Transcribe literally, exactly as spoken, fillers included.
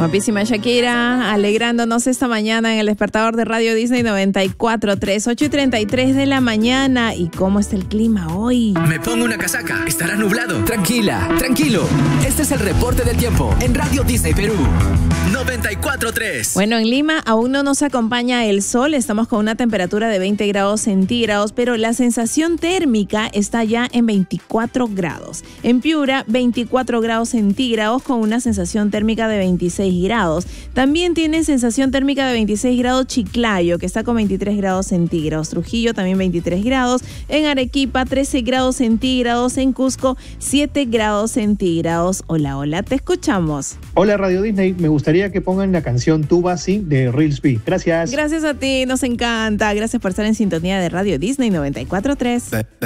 Guapísima Shakira, alegrándonos esta mañana en el despertador de Radio Disney noventa y cuatro punto tres, ocho y treinta y tres de la mañana. ¿Y cómo está el clima hoy? Me pongo una casaca, estará nublado. Tranquila, tranquilo. Este es el reporte del tiempo en Radio Disney Perú noventa y cuatro punto tres. Bueno, en Lima aún no nos acompaña el sol, estamos con una temperatura de veinte grados centígrados, pero la sensación térmica está ya en veinticuatro grados. En Piura, veinticuatro grados centígrados con una sensación térmica de veintiséis grados. También tiene sensación térmica de veintiséis grados Chiclayo, que está con veintitrés grados centígrados. Trujillo también veintitrés grados. En Arequipa, trece grados centígrados. En Cusco, siete grados centígrados. Hola, hola, te escuchamos. Hola Radio Disney, me gustaría que pongan la canción Tuba Sí de Real Speed. Gracias. Gracias a ti, nos encanta. Gracias por estar en sintonía de Radio Disney noventa y cuatro punto tres.